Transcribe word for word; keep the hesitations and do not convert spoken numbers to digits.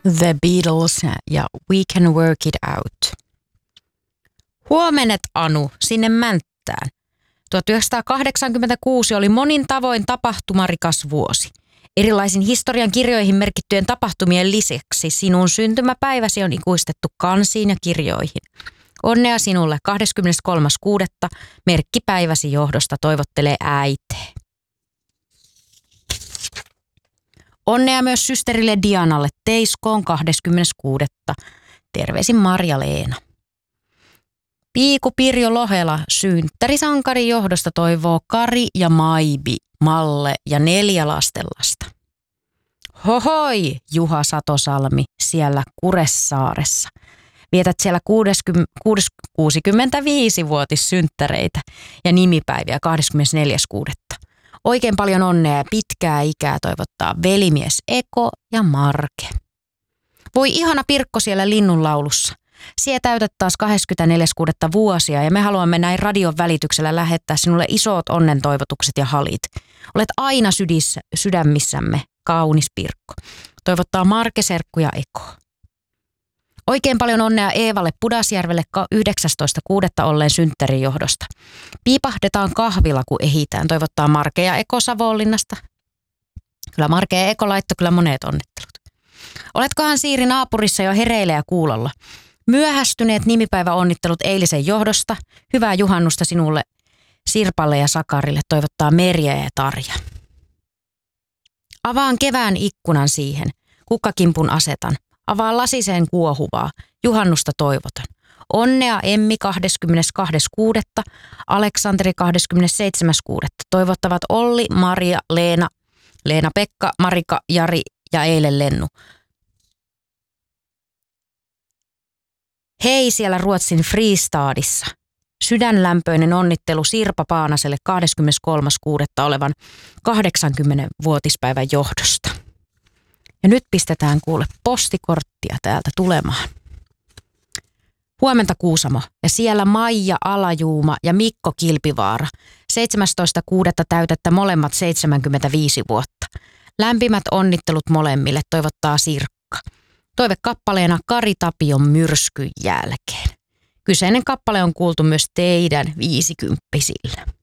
The Beatles ja We Can Work It Out. Huomenet, Anu, sinne Mänttään. tuhatyhdeksänsataakahdeksankymmentäkuusi oli monin tavoin tapahtumarikas vuosi. Erilaisin historian kirjoihin merkittyjen tapahtumien lisäksi sinun syntymäpäiväsi on ikuistettu kansiin ja kirjoihin. Onnea sinulle kahdeskymmeneskolmas kuudetta merkkipäiväsi johdosta toivottelee äitee. Onnea myös systerille Dianalle Teiskoon kahdeskymmenes kuudetta Terveisin Marja-Leena. Piiku Pirjo Lohela synttärisankarin johdosta toivoo Kari ja Maibi, Malle ja neljä lastenlasta. Hohoi, Juha Satosalmi siellä Kuressaaressa. Vietät siellä kuusikymmentäviisivuotissynttäreitä ja nimipäiviä kahdeskymmenesneljäs kuudetta Oikein paljon onnea ja pitkää ikää toivottaa velimies Eko ja Marke. Voi ihana Pirkko siellä linnunlaulussa. Sie täytät taas kahdeskymmenesneljäs kuudetta vuosia ja me haluamme näin radion välityksellä lähettää sinulle isot onnen toivotukset ja halit. Olet aina sydissä, sydämissämme, kaunis Pirkko. Toivottaa Marke, Serkku ja Eko. Oikein paljon onnea Eevalle Pudasjärvelle yhdeksästoista kuudetta olleen synttärin johdosta. Piipahdetaan kahvilla, kun ehitään, toivottaa Marke ja Eko Savonlinnasta. Kyllä Marke ja Eko laittoi kyllä monet onnittelut. Oletkohan Siiri naapurissa jo hereillä ja kuulolla? Myöhästyneet nimipäiväonnittelut eilisen johdosta. Hyvää juhannusta sinulle, Sirpalle ja Sakarille, toivottaa Merja ja Tarja. Avaan kevään ikkunan siihen, kukkakimpun asetan. Avaa lasiseen kuohuvaa, juhannusta toivotan. Onnea Emmi kahdeskymmenestoinen kuudetta Aleksanteri kahdeskymmenesseitsemäs kuudetta Toivottavat Olli, Maria, Leena, Leena-Pekka, Marika, Jari ja eilen Lennu. Hei siellä Ruotsin Fristadissa. Sydänlämpöinen onnittelu Sirpa Paanaselle kahdeskymmeneskolmas kuudetta olevan kahdeksankymmenvuotispäivän johdosta. Ja nyt pistetään kuule postikorttia täältä tulemaan. Huomenta Kuusamo ja siellä Maija Alajuuma ja Mikko Kilpivaara. seitsemästoista kuudetta täytettä molemmat seitsemänkymmentäviisi vuotta. Lämpimät onnittelut molemmille toivottaa Sirkka. Toive kappaleena Kari Tapion Myrskyn jälkeen. Kyseinen kappale on kuultu myös teidän viisikymppisillä.